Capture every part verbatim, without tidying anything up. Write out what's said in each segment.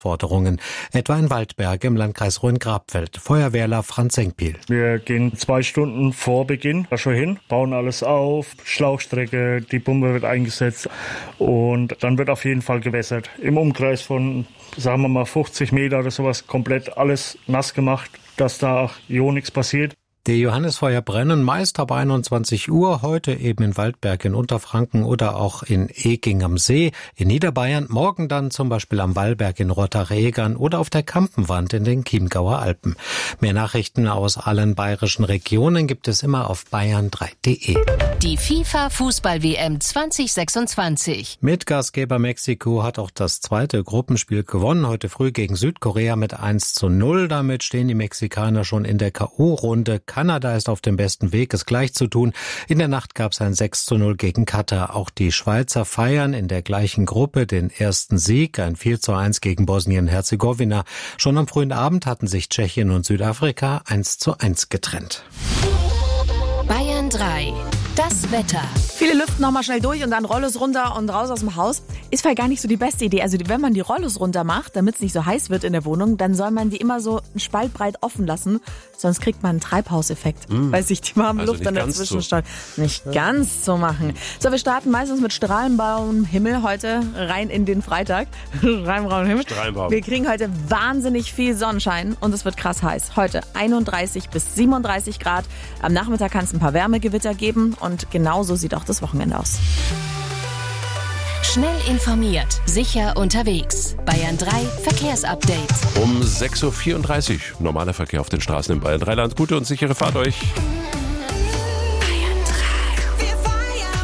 Forderungen, etwa in Waldberg im Landkreis Rhön-Grabfeld. Feuerwehrler Franz Senkpiel. Wir gehen zwei Stunden vor Beginn da schon hin, bauen alles auf, Schlauchstrecke, die Pumpe wird eingesetzt und dann wird auf jeden Fall gewässert. Im Umkreis von, sagen wir mal, fünfzig Meter oder sowas komplett alles nass gemacht, dass da auch ja nichts passiert. Die Johannisfeuer brennen meist ab einundzwanzig Uhr, heute eben in Waldberg in Unterfranken oder auch in Eking am See in Niederbayern, morgen dann zum Beispiel am Wallberg in Rottach-Egern oder auf der Kampenwand in den Chiemgauer Alpen. Mehr Nachrichten aus allen bayerischen Regionen gibt es immer auf bayern drei punkt de. Die FIFA-Fußball-W M zwanzig sechsundzwanzig. Mitgastgeber Mexiko hat auch das zweite Gruppenspiel gewonnen, heute früh gegen Südkorea mit eins zu null. Damit stehen die Mexikaner schon in der K O-Runde. Kanada ist auf dem besten Weg, es gleich zu tun. In der Nacht gab es ein sechs zu null gegen Katar. Auch die Schweizer feiern in der gleichen Gruppe den ersten Sieg, ein vier zu eins gegen Bosnien-Herzegowina. Schon am frühen Abend hatten sich Tschechien und Südafrika eins zu eins getrennt. Bayern drei. Das Wetter. Viele lüften nochmal schnell durch und dann Rollos runter und raus aus dem Haus. Ist vielleicht gar nicht so die beste Idee. Also wenn man die Rollos runter macht, damit es nicht so heiß wird in der Wohnung, dann soll man die immer so einen Spalt breit offen lassen. Sonst kriegt man einen Treibhauseffekt, mm. weil sich die warme also Luft dann dazwischen so. staut. Nicht ja. ganz so machen. So, wir starten meistens mit strahlenblauem Himmel heute rein in den Freitag. Strahlenblauem Himmel. Strahlenblau. Wir kriegen heute wahnsinnig viel Sonnenschein und es wird krass heiß. Heute einunddreißig bis siebenunddreißig Grad. Am Nachmittag kann es ein paar Wärmegewitter geben und genauso sieht auch das Wochenende aus. Schnell informiert, sicher unterwegs. Bayern drei Verkehrsupdate. Um sechs Uhr vierunddreißig. Normaler Verkehr auf den Straßen in Bayern drei Land. Gute und sichere Fahrt euch. Bayern drei. Wir feiern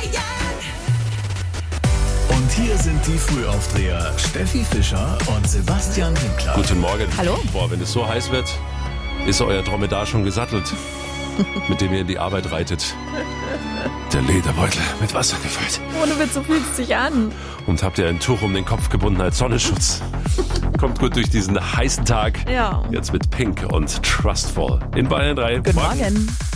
Bayern. Und hier sind die Frühaufdreher Steffi Fischer und Sebastian Winkler. Guten Morgen. Hallo. Boah, wenn es so heiß wird, ist euer Dromedar schon gesattelt, mit dem ihr in die Arbeit reitet. Der Lederbeutel mit Wasser gefüllt. Ohne Witz, so fühlt es sich an. Und habt ihr ein Tuch um den Kopf gebunden als Sonnenschutz. Kommt gut durch diesen heißen Tag. Ja. Jetzt mit Pink und Trustful in Bayern drei. Guten Morgen. Morgen.